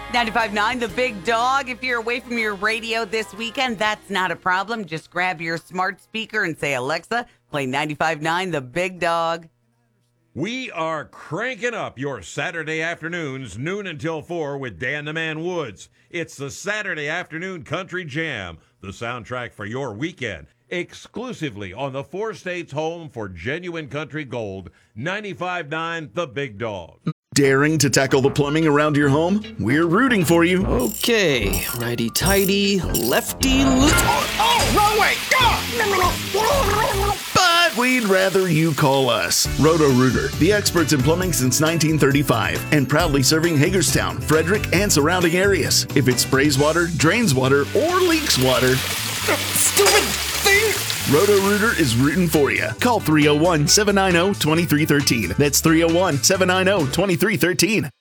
95.9 The Big Dog. If you're away from your radio this weekend, that's not a problem. Just grab your smart speaker and say, Alexa, play 95.9 The Big Dog. We are cranking up your Saturday afternoons, noon until 4 with Dan the Man Woods. It's the Saturday Afternoon Country Jam, the soundtrack for your weekend, exclusively on the 4 states home for genuine country gold, 95.9 The Big Dog. Daring to tackle the plumbing around your home? We're rooting for you. Okay, righty-tighty, lefty-loose. Oh, wrong way! But we'd rather you call us. Roto-Rooter, the experts in plumbing since 1935, and proudly serving Hagerstown, Frederick, and surrounding areas. If it sprays water, drains water, or leaks water, stupid thing! Roto-Rooter is rooting for you. Call 301-790-2313. That's 301-790-2313.